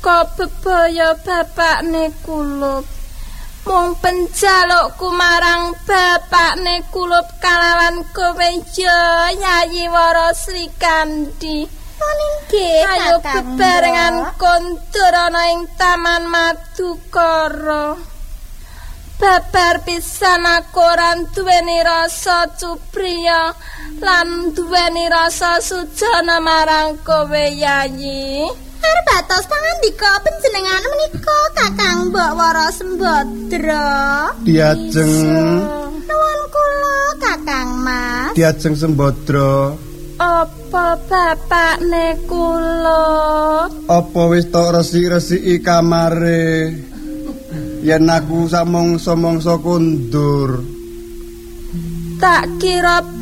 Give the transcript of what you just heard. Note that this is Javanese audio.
menika bebaya bapakne kulup. Mung penjalukku marang bapakne kulup kalawan kowe Yayi Wara Srikandi. Nggih, ayo bebarengan kondur ana ing Taman Madukara. Babar pisan aku ora duweni rasa cupriya lan duweni rasa sujana marang kowe Yayi. Arep batos pangandika panjenengan menika Kakang Mbok Wara Sembadra. Diajeng Nuwun kula Kakang Mas. Diajeng Sembadra. Apa bapakne kula? Apa wis tok resik-resiki kamare? Yen aku samongso-mongso kondur. Tak kira